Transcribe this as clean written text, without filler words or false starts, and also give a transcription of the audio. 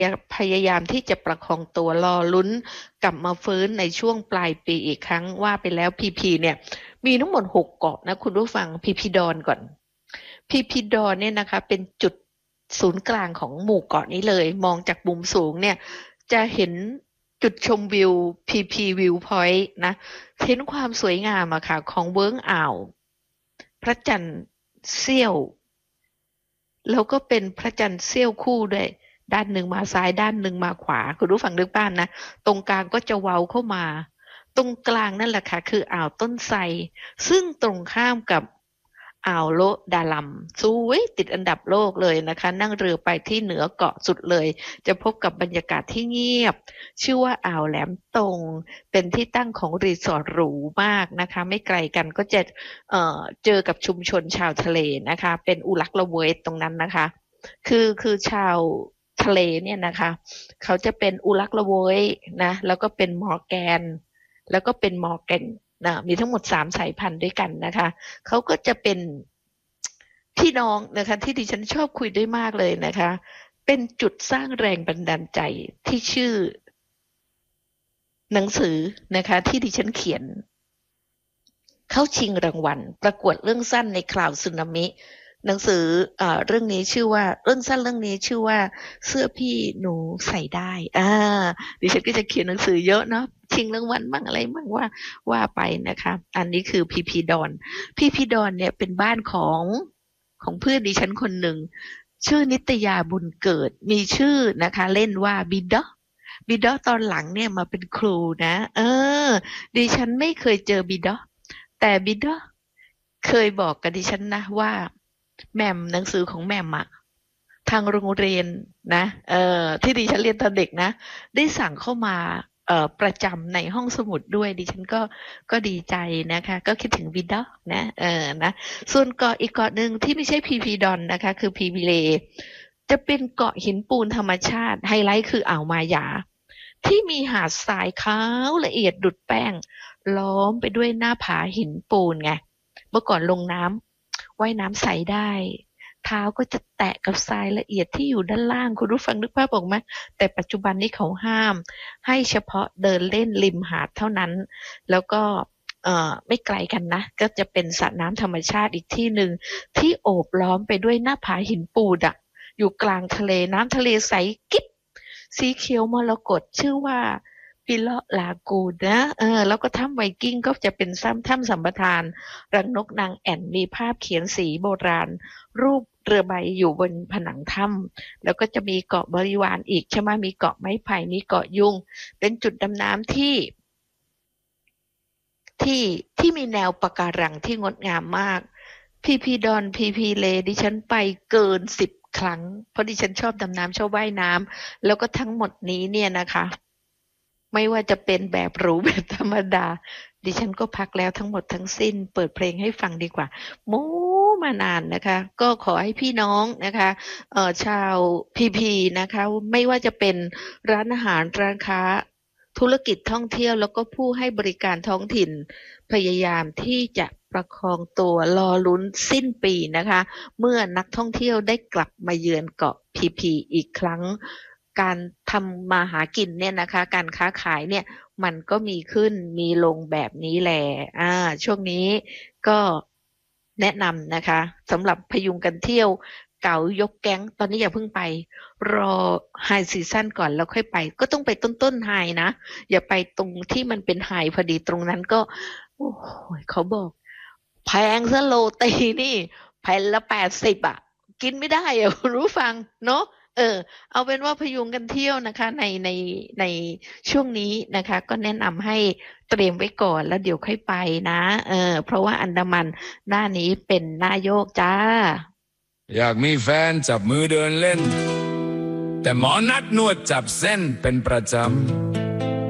พยายามที่จะประคองตัวรอลุ้นกลับมาฟื้นในช่วงปลายปีอีกครั้งว่าไปแล้วพีพีเนี่ยมีทั้งหมด6เกาะนะคุณผู้ฟังพีพีดอนก่อนพีพีดอนเนี่ยนะคะเป็นจุดศูนย์กลางของหมู่เกาะนี้เลยมองจากมุมสูงเนี่ยจะเห็นจุดชมวิวพีพีวิวพอยต์นะเห็นความสวยงามอะค่ะของเวิ้งอ่าวพระจันทร์เสี้ยวแล้วก็เป็นพระจันทร์เสี้ยวคู่ด้วยด้านหนึ่งมาซ้ายด้านหนึ่งมาขวาคุณผู้ฟังนึกบ้านนะตรงกลางก็จะเว้าเข้ามาตรงกลางนั่นแหละค่ะคืออ่าวต้นไทรซึ่งตรงข้ามกับอ่าวโลดาลัมสวยติดอันดับโลกเลยนะคะนั่งเรือไปที่เหนือเกาะสุดเลยจะพบกับบรรยากาศที่เงียบชื่อว่าอ่าวแหลมตงเป็นที่ตั้งของรีสอร์ทหรูมากนะคะไม่ไกลกันก็จะเจอกับชุมชนชาวทะเลนะคะเป็นอุลักละเวยตรงนั้นนะคะคือชาวทะเลเนี่ยนะคะเขาจะเป็นอุลักละเวยนะแล้วก็เป็นมอร์แกนแล้วก็เป็นมอร์แกนนะมีทั้งหมด3สายพันธุ์ด้วยกันนะคะเขาก็จะเป็นพี่น้องนะคะที่ดิฉันชอบคุยด้วยมากเลยนะคะเป็นจุดสร้างแรงบันดาลใจที่ชื่อหนังสือนะคะที่ดิฉันเขียนเข้าชิงรางวัลประกวดเรื่องสั้นในคราวสึนามิหนังสือเรื่องนี้ชื่อว่าเรื่องสั้นเรื่องนี้ชื่อว่าเสื้อพี่หนูใส่ได้ดิฉันก็จะเขียนหนังสือเยอะเนาะชิงรางวัลมั่งอะไรมั่งว่าไปนะคะอันนี้คือพีพีดอนพีพีดอนเนี่ยเป็นบ้านของเพื่อนดิฉันคนหนึ่งชื่อนิตยาบุญเกิดมีชื่อนะคะเล่นว่าบิดอตอนหลังเนี่ยมาเป็นครูนะดิฉันไม่เคยเจอบิดอแต่บิดอเคยบอกกับดิฉันนะว่าแหม่มหนังสือของแหม่มอะทางโรงเรียนนะที่ดิฉันเรียนตอนเด็กนะได้สั่งเข้ามาประจำในห้องสมุดด้วยดิฉันก็ดีใจนะคะก็คิดถึงวิดอนะนะส่วนเกาะอีกเกาะหนึ่งที่ไม่ใช่พีพีดอนนะคะคือพีพีเลจะเป็นเกาะหินปูนธรรมชาติไฮไลท์คืออ่าวมายาที่มีหาดทรายขาวละเอียดดุจแป้งล้อมไปด้วยหน้าผาหินปูนไงเมื่อก่อนลงน้ำว่ายน้ำใสได้เท้าก็จะแตะกับทรายละเอียดที่อยู่ด้านล่างคุณรู้ฟังนึกภาพออกไหมแต่ปัจจุบันนี้เขาห้ามให้เฉพาะเดินเล่นริมหาดเท่านั้นแล้วก็ไม่ไกลกันนะก็จะเป็นสระน้ำธรรมชาติอีกที่หนึ่งที่โอบล้อมไปด้วยหน้าผาหินปูนอะอยู่กลางทะเลน้ำทะเลใสกิ๊บสีเขียวมรกตชื่อว่าปิเลาะลากูนนะแล้วก็ถ้ำไวกิ้งก็จะเป็นถ้ำสัมปทานรังนกนางแอ่นมีภาพเขียนสีโบราณรูปเรือใบอยู่บนผนังถ้ำแล้วก็จะมีเกาะบริวารอีกใช่ไหมมีเกาะไม้ไผ่มีเกาะยุงเป็นจุดดำน้ำที่มีแนวปะการังที่งดงามมากพีพีดอนพีพีเลดิฉันไปเกิน10 ครั้งเพราะดิฉันชอบดำน้ำชอบว่ายน้ำแล้วก็ทั้งหมดนี้เนี่ยนะคะไม่ว่าจะเป็นแบบหรูแบบธรรมดาดิฉันก็พักแล้วทั้งหมดทั้งสิ้นเปิดเพลงให้ฟังดีกว่าโม้มานานนะคะก็ขอให้พี่น้องนะคะชาวพีพีนะคะไม่ว่าจะเป็นร้านอาหารร้านค้าธุรกิจท่องเที่ยวแล้วก็ผู้ให้บริการท้องถิ่นพยายามที่จะประคองตัวรอลุ้นสิ้นปีนะคะเมื่อนักท่องเที่ยวได้กลับมาเยือนเกาะพีพีอีกครั้งการทำมาหากินเนี่ยนะคะการค้าขายเนี่ยมันก็มีขึ้นมีลงแบบนี้แหละช่วงนี้ก็แนะนำนะคะสำหรับพยุงกันเที่ยวเก๋ายกแก๊งตอนนี้อย่าเพิ่งไปรอไฮซีซั่นก่อนแล้วค่อยไปก็ต้องไปต้นไฮนะอย่าไปตรงที่มันเป็นไฮพอดีตรงนั้นก็โอ้โหเขาบอกแพงซะโรตีนี่แผ่นละ80อ่ะกินไม่ได้อ่ะรู้ฟังเนาะเอาเป็นว่าพยุงกันเที่ยวนะคะในช่วงนี้นะคะก็แนะนำให้เตรียมไว้ก่อนแล้วเดี๋ยวค่อยไปนะเพราะว่าอันดามันหน้านี้เป็นหน้าโยกจ้าอยากมีแฟนจับมือเดินเล่นแต่หมอนัดนวดจับเส้นเป็นประจำ